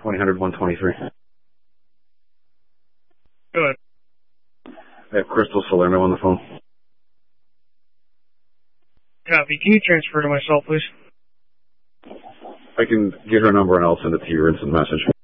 2000 123. Go ahead. I have Crystal Salerno on the phone. Copy. Can you transfer to myself, please? I can get her number and I'll send it to your instant message.